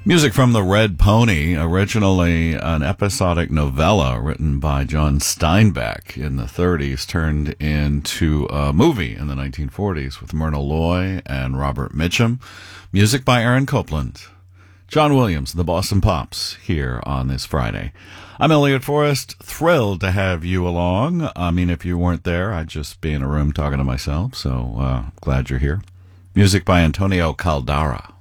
Music from The Red Pony, originally an episodic novella written by John Steinbeck in the 30s, turned into a movie in the 1940s with Myrna Loy and Robert Mitchum. Music by Aaron Copland. John Williams, the Boston Pops, here on this Friday. I'm Elliot Forrest, thrilled to have you along. I mean, if you weren't there, I'd just be in a room talking to myself, so glad you're here. Music by Antonio Caldara.